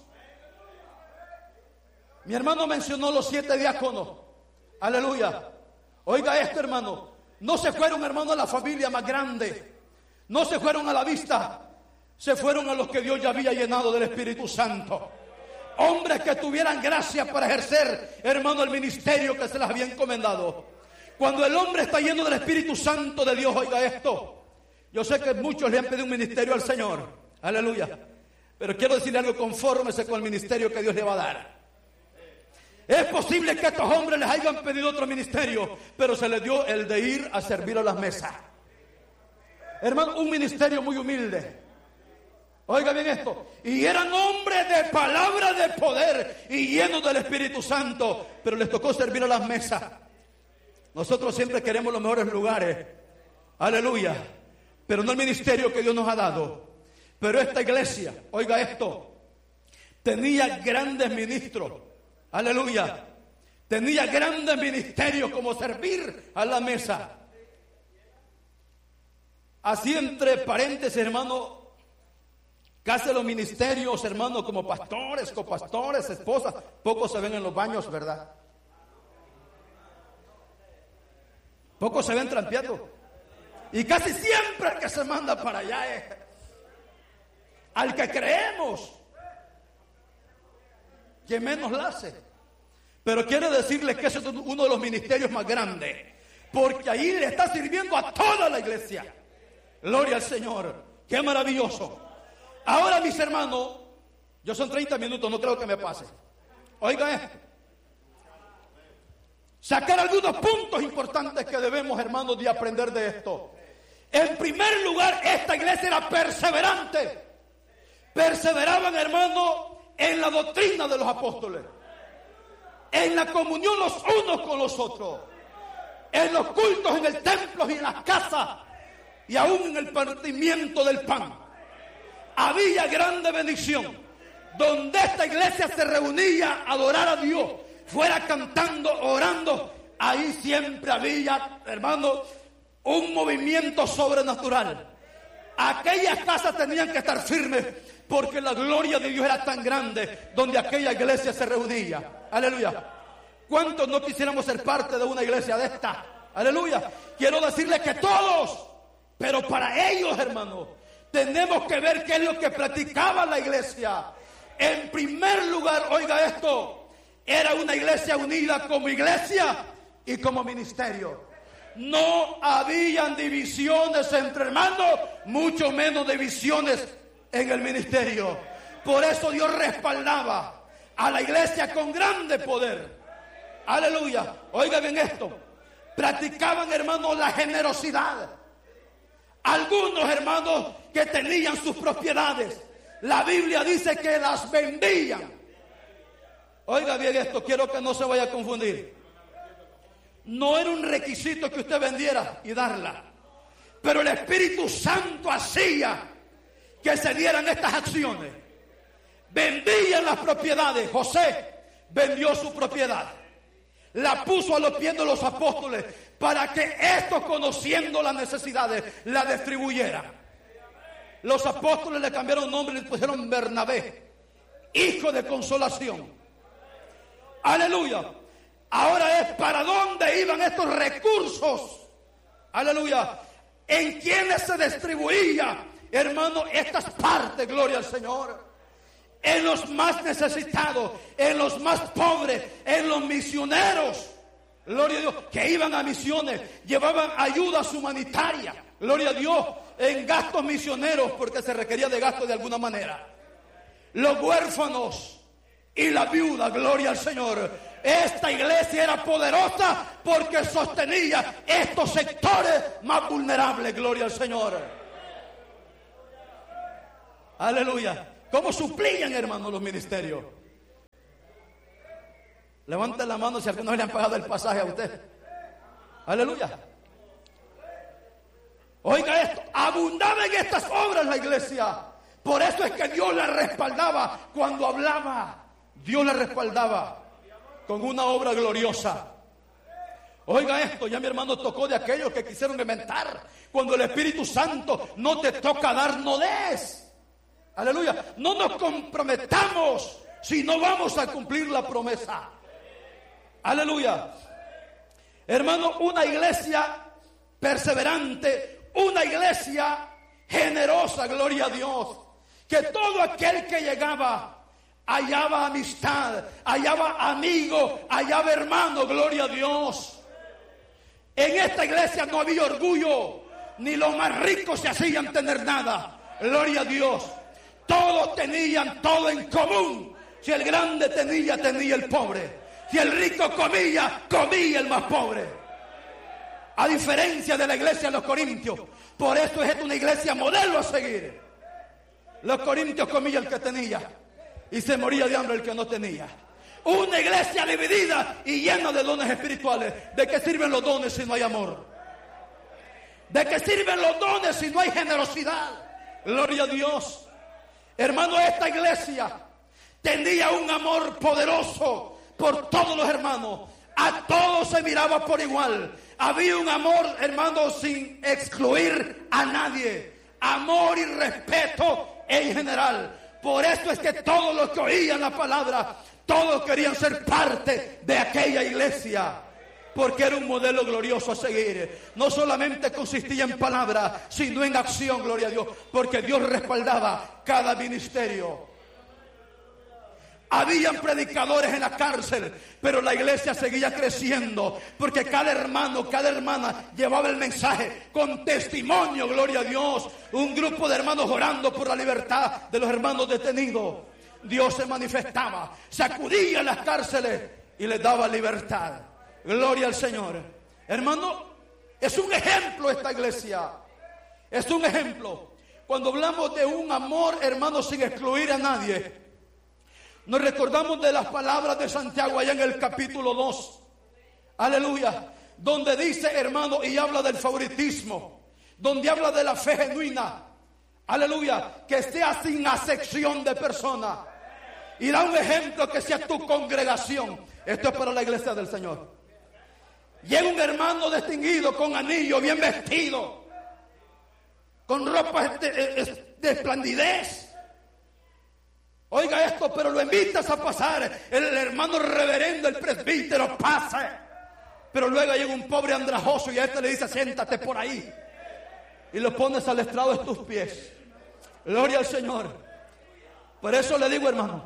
Mi hermano mencionó los 7 diáconos. Aleluya. Oiga esto, hermano. No se fueron, hermano, a la familia más grande. No se fueron a la vista. Se fueron a los que Dios ya había llenado del Espíritu Santo. Hombres que tuvieran gracia para ejercer, hermano, el ministerio que se les había encomendado. Cuando el hombre está lleno del Espíritu Santo de Dios, oiga esto. Yo sé que muchos le han pedido un ministerio al Señor. Aleluya. Pero quiero decirle algo, confórmese con el ministerio que Dios le va a dar. Es posible que estos hombres les hayan pedido otro ministerio, pero se les dio el de ir a servir a las mesas. Hermano, un ministerio muy humilde. Oiga bien esto. Y eran hombres de palabra de poder y llenos del Espíritu Santo, pero les tocó servir a las mesas. Nosotros siempre queremos los mejores lugares. Aleluya. Pero no el ministerio que Dios nos ha dado. Pero esta iglesia, oiga esto, tenía grandes ministros. Aleluya. Tenía grandes ministerios como servir a la mesa. Así entre paréntesis, hermano, casi los ministerios, hermano, como pastores, copastores, esposas, pocos se ven en los baños, ¿verdad? Pocos se ven trampeando. Y casi siempre el que se manda para allá es al que creemos que menos la hace. Pero quiero decirles que ese es uno de los ministerios más grandes, porque ahí le está sirviendo a toda la iglesia. Gloria al Señor. Qué maravilloso. Ahora, mis hermanos, yo son 30 minutos, no creo que me pase. Oiga esto. Sacar algunos puntos importantes que debemos, hermanos, de aprender de esto. En primer lugar, esta iglesia era perseverante. Perseveraban, hermanos, en la doctrina de los apóstoles, en la comunión los unos con los otros, en los cultos en el templo y en las casas, y aún en el partimiento del pan. Había grande bendición. Donde esta iglesia se reunía a adorar a Dios, fuera cantando, orando, ahí siempre había, hermano, un movimiento sobrenatural. Aquellas casas tenían que estar firmes porque la gloria de Dios era tan grande donde aquella iglesia se reunía. Aleluya. ¿Cuántos no quisiéramos ser parte de una iglesia de esta? Aleluya. Quiero decirles que todos, pero para ellos, hermano, tenemos que ver qué es lo que practicaba la iglesia. En primer lugar, oiga esto, era una iglesia unida como iglesia y como ministerio. No habían divisiones entre hermanos, mucho menos divisiones en el ministerio. Por eso Dios respaldaba a la iglesia con grande poder. Aleluya. Oiga bien esto. Practicaban, hermanos, la generosidad. Algunos, hermanos, que tenían sus propiedades, la Biblia dice que las vendían. Oiga bien esto, quiero que no se vaya a confundir. No era un requisito que usted vendiera y darla, pero el Espíritu Santo hacía que se dieran estas acciones. Vendían las propiedades. José vendió su propiedad, la puso a los pies de los apóstoles para que estos, conociendo las necesidades, la distribuyeran. Los apóstoles le cambiaron nombre y le pusieron Bernabé, hijo de consolación. Aleluya. Ahora es para dónde iban estos recursos. Aleluya. En quienes se distribuía, hermano, estas partes, gloria al Señor. En los más necesitados, en los más pobres, en los misioneros. Gloria a Dios, que iban a misiones, llevaban ayudas humanitarias. Gloria a Dios, en gastos misioneros, porque se requería de gastos de alguna manera. Los huérfanos y la viuda, gloria al Señor. Esta iglesia era poderosa porque sostenía estos sectores más vulnerables, gloria al Señor. Aleluya. ¿Cómo suplían, hermanos, los ministerios? Levante la mano si algunos le han pagado el pasaje a usted. Aleluya. Oiga esto, abundaba en estas obras la iglesia. Por eso es que Dios la respaldaba cuando hablaba. Dios la respaldaba con una obra gloriosa. Oiga esto, ya mi hermano tocó de aquellos que quisieron inventar. Cuando el Espíritu Santo no te toca dar, no des. Aleluya, no nos comprometamos si no vamos a cumplir la promesa. Aleluya. Hermano, una iglesia perseverante, una iglesia generosa, gloria a Dios. Que todo aquel que llegaba hallaba amistad, hallaba amigo, hallaba hermano, gloria a Dios. En esta iglesia no había orgullo, ni los más ricos se hacían tener nada, gloria a Dios. Todos tenían todo en común. Si el grande tenía, tenía el pobre. Si el rico comía, comía el más pobre. A diferencia de la iglesia de los Corintios. Por eso es una iglesia modelo a seguir. Los Corintios comía el que tenía y se moría de hambre el que no tenía. Una iglesia dividida y llena de dones espirituales. ¿De qué sirven los dones si no hay amor? ¿De qué sirven los dones si no hay generosidad? Gloria a Dios. Hermano, esta iglesia tenía un amor poderoso por todos los hermanos. A todos se miraba por igual. Había un amor, hermano, sin excluir a nadie. Amor y respeto en general. Por eso es que todos los que oían la palabra, todos querían ser parte de aquella iglesia. Porque era un modelo glorioso a seguir. No solamente consistía en palabras, sino en acción, gloria a Dios. Porque Dios respaldaba cada ministerio. Habían predicadores en la cárcel, pero la iglesia seguía creciendo, porque cada hermano, cada hermana llevaba el mensaje con testimonio, gloria a Dios. Un grupo de hermanos orando por la libertad de los hermanos detenidos. Dios se manifestaba, sacudía las cárceles y les daba libertad. Gloria al Señor. Hermano, es un ejemplo esta iglesia. Es un ejemplo. Cuando hablamos de un amor, hermano, sin excluir a nadie, nos recordamos de las palabras de Santiago allá en el capítulo 2. Aleluya. Donde dice, hermano, y habla del favoritismo. Donde habla de la fe genuina. Aleluya. Que sea sin acepción de persona. Y da un ejemplo que sea tu congregación. Esto es para la iglesia del Señor. Llega un hermano distinguido con anillo, bien vestido, con ropa de esplendidez. Oiga esto, pero lo invitas a pasar. El hermano reverendo, el presbítero, pasa. Pero luego llega un pobre andrajoso y a este le dice, siéntate por ahí. Y lo pones al estrado de tus pies. Gloria al Señor. Por eso le digo, hermano,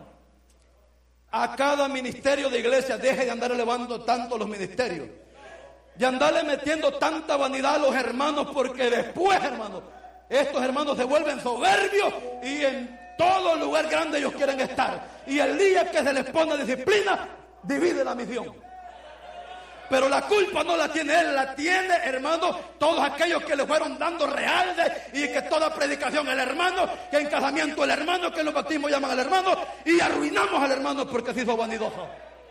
a cada ministerio de iglesia, deje de andar elevando tanto los ministerios. De andarle metiendo tanta vanidad a los hermanos, porque después, hermanos, estos hermanos se vuelven soberbios y en todo lugar grande ellos quieren estar. Y el día que se les pone disciplina, divide la misión. Pero la culpa no la tiene él, la tiene, hermano, todos aquellos que le fueron dando reales y que toda predicación el hermano, que en casamiento el hermano, que en los bautismos llaman al hermano, y arruinamos al hermano porque se hizo vanidoso.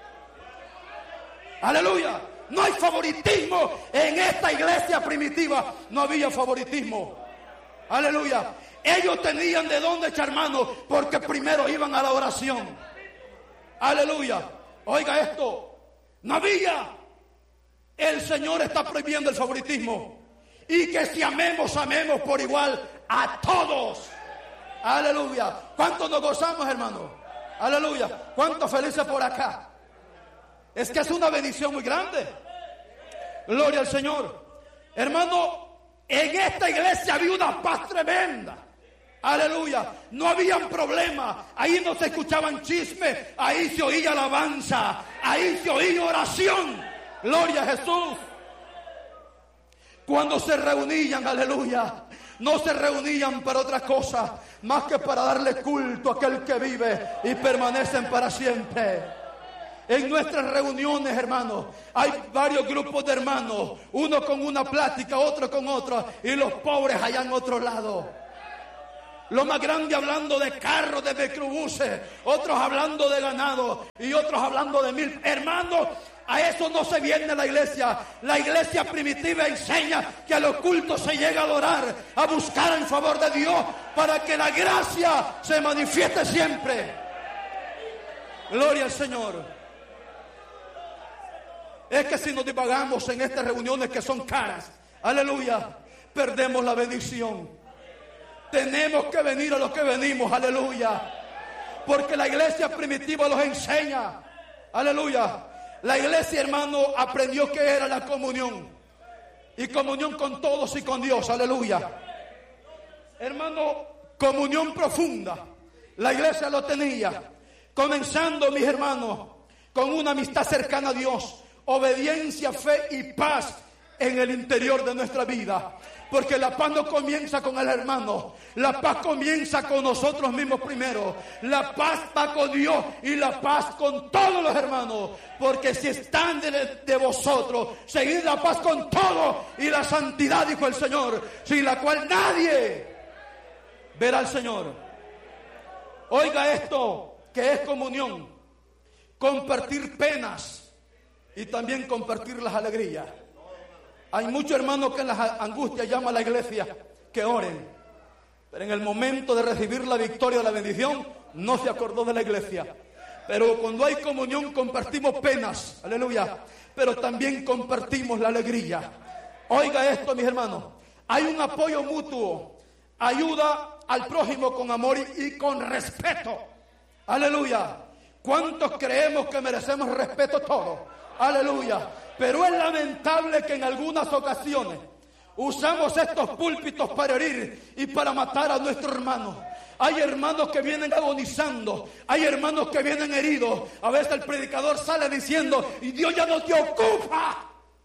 Aleluya. No hay favoritismo en esta iglesia primitiva. No había favoritismo. Aleluya. Ellos tenían de dónde echar mano, porque primero iban a la oración. Aleluya. Oiga esto. No había. El Señor está prohibiendo el favoritismo. Y que si amemos, amemos por igual a todos. Aleluya. ¿Cuántos nos gozamos, hermano? Aleluya. ¿Cuántos felices por acá? Es que es una bendición muy grande. Gloria al Señor. Hermano, en esta iglesia había una paz tremenda. Aleluya. No habían problemas. Ahí no se escuchaban chismes. Ahí se oía alabanza. Ahí se oía oración. Gloria a Jesús. Cuando se reunían, aleluya, no se reunían para otra cosa más que para darle culto a aquel que vive y permanecen para siempre. En nuestras reuniones, hermanos, hay varios grupos de hermanos, uno con una plática, otro con otra, y los pobres allá en otro lado. Los más grandes hablando de carros, de microbuses, otros hablando de ganado y otros hablando de 1000. Hermanos, a eso no se viene la iglesia. La iglesia primitiva enseña que a los cultos se llega a adorar, a buscar el favor de Dios para que la gracia se manifieste siempre. Gloria al Señor. Es que si nos divagamos en estas reuniones que son caras, aleluya, perdemos la bendición. Tenemos que venir a lo que venimos, aleluya. Porque la iglesia primitiva los enseña, aleluya. La iglesia, hermano, aprendió que era la comunión. Y comunión con todos y con Dios, aleluya. Hermano, comunión profunda. La iglesia lo tenía. Comenzando, mis hermanos, con una amistad cercana a Dios. Obediencia, fe y paz en el interior de nuestra vida. Porque la paz no comienza con el hermano. La paz comienza con nosotros mismos primero. La paz va con Dios y la paz con todos los hermanos. Porque si están de vosotros, seguid la paz con todos y la santidad, dijo el Señor, sin la cual nadie verá al Señor. Oiga esto, que es comunión. Compartir penas y también compartir las alegrías. Hay muchos hermanos que en las angustias llaman a la iglesia que oren. Pero en el momento de recibir la victoria, la bendición, no se acordó de la iglesia. Pero cuando hay comunión compartimos penas, aleluya. Pero también compartimos la alegría. Oiga esto, mis hermanos. Hay un apoyo mutuo. Ayuda al prójimo con amor y con respeto. Aleluya. ¿Cuántos creemos que merecemos respeto todos? Aleluya. Pero es lamentable que en algunas ocasiones usamos estos púlpitos para herir y para matar a nuestros hermanos. Hay hermanos que vienen agonizando, hay hermanos que vienen heridos. A veces el predicador sale diciendo, y Dios ya no te ocupa.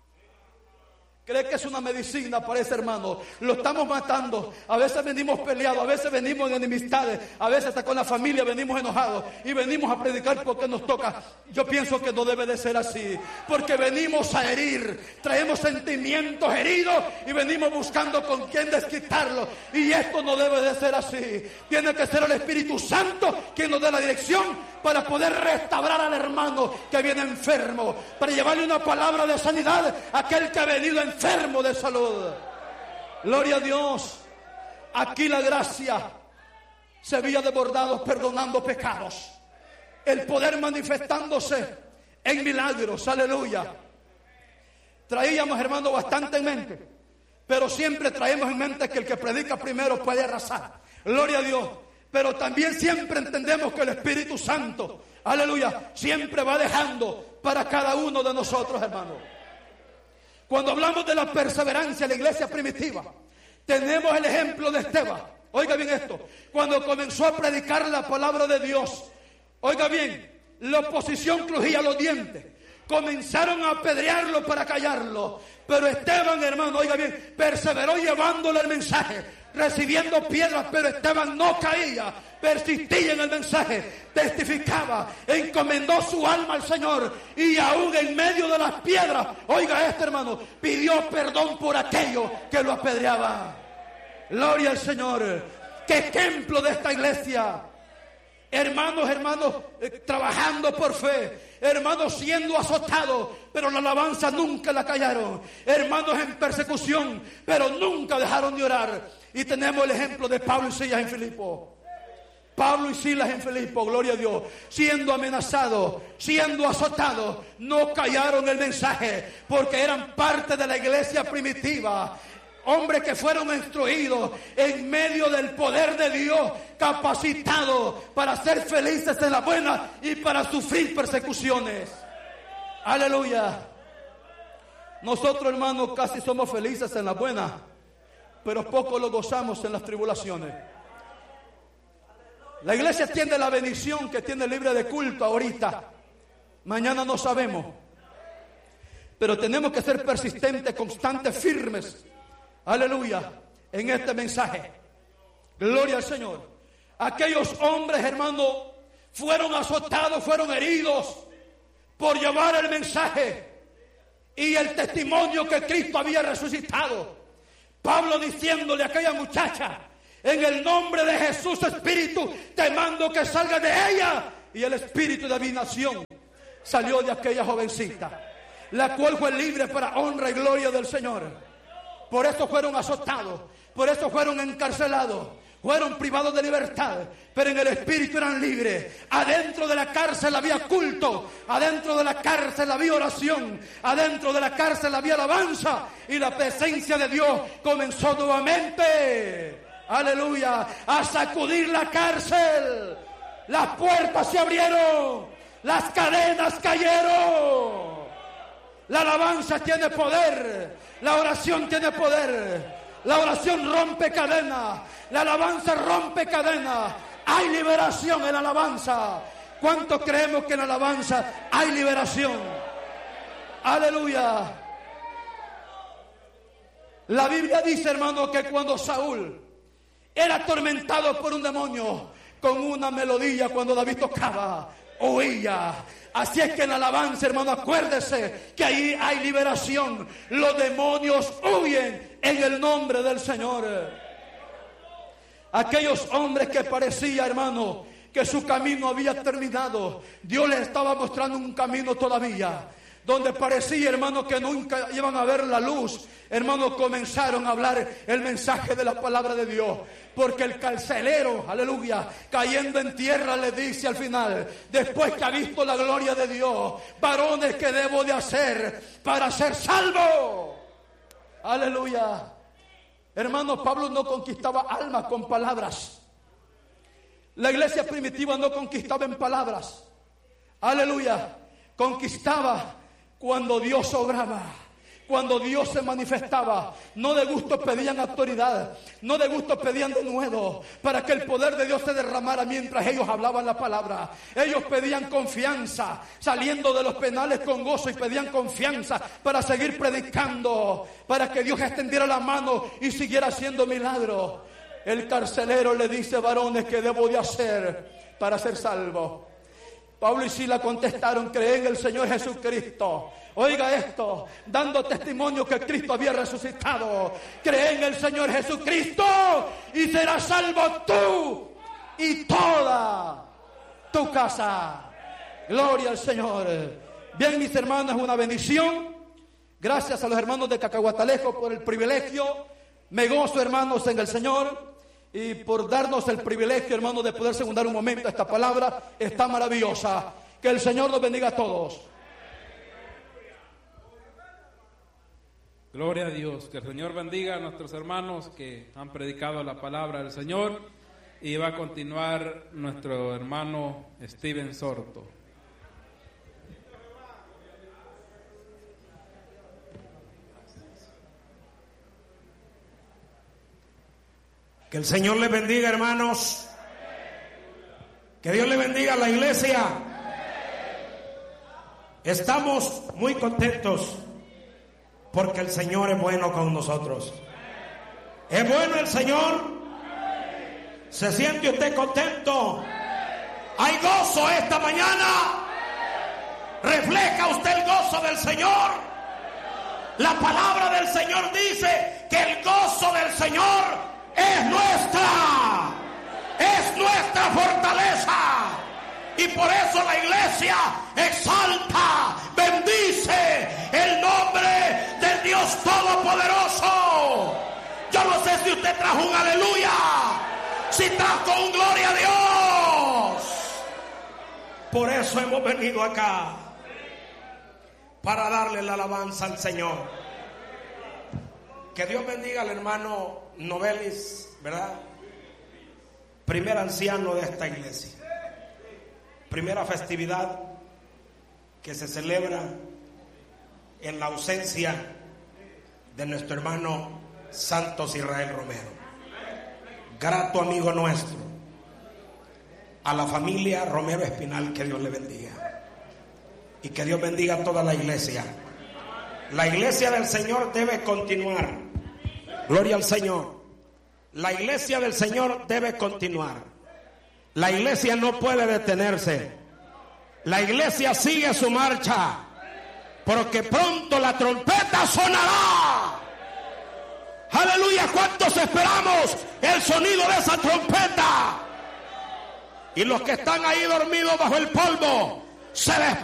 ¿Cree que es una medicina para ese hermano? Lo estamos matando. A veces venimos peleados, a veces venimos en enemistades, a veces hasta con la familia venimos enojados y venimos a predicar porque nos toca. Yo pienso que no debe de ser así, porque venimos a herir, traemos sentimientos heridos y venimos buscando con quién desquitarlos. Y esto no debe de ser así. Tiene que ser el Espíritu Santo quien nos dé la dirección para poder restaurar al hermano que viene enfermo, para llevarle una palabra de sanidad a aquel que ha venido enfermo de salud. Gloria a Dios. Aquí la gracia se había desbordado perdonando pecados. El poder manifestándose en milagros. Aleluya. Traíamos, hermano, bastante en mente, pero siempre traemos en mente que el que predica primero puede arrasar. Gloria a Dios. Pero también siempre entendemos que el Espíritu Santo, aleluya, siempre va dejando para cada uno de nosotros, hermanos. Cuando hablamos de la perseverancia en la iglesia primitiva, tenemos el ejemplo de Esteban. Oiga bien esto. Cuando comenzó a predicar la palabra de Dios, oiga bien, la oposición crujía los dientes. Comenzaron a apedrearlo para callarlo. Pero Esteban, hermano, oiga bien, perseveró llevándole el mensaje, recibiendo piedras, pero Esteban no caía, persistía en el mensaje, testificaba, encomendó su alma al Señor y aún en medio de las piedras, oiga esto, hermano, pidió perdón por aquello que lo apedreaba. Gloria al Señor. Qué ejemplo de esta iglesia. Hermanos, trabajando por fe. Hermanos siendo azotados, pero la alabanza nunca la callaron. Hermanos en persecución, pero nunca dejaron de orar. Y tenemos el ejemplo de Pablo y Silas en Filipo. Pablo y Silas en Filipo, gloria a Dios, siendo amenazados, siendo azotados, no callaron el mensaje, porque eran parte de la iglesia primitiva. Hombres que fueron instruidos en medio del poder de Dios, capacitados para ser felices en la buena y para sufrir persecuciones. Aleluya. Nosotros, hermanos, casi somos felices en la buena, pero poco lo gozamos en las tribulaciones. La iglesia tiene la bendición que tiene libre de culto ahorita. Mañana no sabemos. Pero tenemos que ser persistentes, constantes, firmes. Aleluya, en este mensaje. Gloria al Señor. Aquellos hombres, hermanos, fueron azotados, fueron heridos por llevar el mensaje y el testimonio que Cristo había resucitado. Pablo diciéndole a aquella muchacha En el nombre de Jesús, espíritu, te mando que salga de ella. Y el espíritu de adivinación salió de aquella jovencita, la cual fue libre para honra y gloria del Señor. Por eso fueron azotados, por eso fueron encarcelados, fueron privados de libertad, pero en el espíritu eran libres. Adentro de la cárcel había culto, adentro de la cárcel había oración, adentro de la cárcel había alabanza, y la presencia de Dios comenzó nuevamente, aleluya, a sacudir la cárcel. Las puertas se abrieron, las cadenas cayeron. La alabanza tiene poder, la oración tiene poder. La oración rompe cadenas, la alabanza rompe cadenas. Hay liberación en la alabanza. ¿Cuántos creemos que en la alabanza hay liberación? Aleluya. La Biblia dice, hermano, que cuando Saúl era atormentado por un demonio, con una melodía, cuando David tocaba, oía. Así es que en la alabanza, hermano, acuérdese que ahí hay liberación. Los demonios huyen en el nombre del Señor. Aquellos hombres que parecía, hermano, que su camino había terminado, Dios les estaba mostrando un camino todavía. Donde parecía, hermano, que nunca iban a ver la luz, hermano, comenzaron a hablar el mensaje de la palabra de Dios. Porque el carcelero, aleluya, cayendo en tierra, le dice al final, después que ha visto la gloria de Dios, varones, ¿qué debo de hacer para ser salvo? Aleluya. Hermano, Pablo no conquistaba almas con palabras. La iglesia primitiva no conquistaba en palabras. Aleluya. Conquistaba cuando Dios obraba, cuando Dios se manifestaba. No de gusto pedían autoridad, no de gusto pedían denuedo, para que el poder de Dios se derramara mientras ellos hablaban la palabra. Ellos pedían confianza, saliendo de los penales con gozo, y pedían confianza para seguir predicando, para que Dios extendiera la mano y siguiera haciendo milagros. El carcelero le dice, varones, ¿qué debo de hacer para ser salvo? Pablo y Silas contestaron, cree en el Señor Jesucristo. Oiga esto, dando testimonio que Cristo había resucitado. Cree en el Señor Jesucristo y serás salvo tú y toda tu casa. Gloria al Señor. Bien, mis hermanos, es una bendición. Gracias a los hermanos de Cacahuatalejo por el privilegio. Me gozo, hermanos, en el Señor. Y por darnos el privilegio, hermanos, de poder secundar un momento esta palabra, está maravillosa. Que el Señor nos bendiga a todos. Gloria a Dios. Que el Señor bendiga a nuestros hermanos que han predicado la palabra del Señor. Y va a continuar nuestro hermano Steven Sorto. Que el Señor les bendiga, hermanos. Que Dios le bendiga a la iglesia. Estamos muy contentos porque el Señor es bueno con nosotros. ¿Es bueno el Señor? ¿Se siente usted contento? ¿Hay gozo esta mañana? ¿Refleja usted el gozo del Señor? La palabra del Señor dice que el gozo del Señor es nuestra fortaleza. Y por eso la iglesia exalta, bendice el nombre del Dios Todopoderoso. Yo no sé si usted trajo un aleluya, si trajo un gloria a Dios. Por eso hemos venido acá, para darle la alabanza al Señor. Que Dios bendiga al hermano Novelis, ¿verdad? Primer anciano de esta iglesia. Primera festividad que se celebra en la ausencia de nuestro hermano Santos Israel Romero. Grato amigo nuestro. A la familia Romero Espinal, que Dios le bendiga. Y que Dios bendiga a toda la iglesia. La iglesia del Señor debe continuar. Gloria al Señor. La iglesia del Señor debe continuar. La iglesia no puede detenerse. La iglesia sigue su marcha, porque pronto la trompeta sonará Aleluya, ¿cuántos esperamos el sonido de esa trompeta? Y los que están ahí dormidos bajo el polvo, se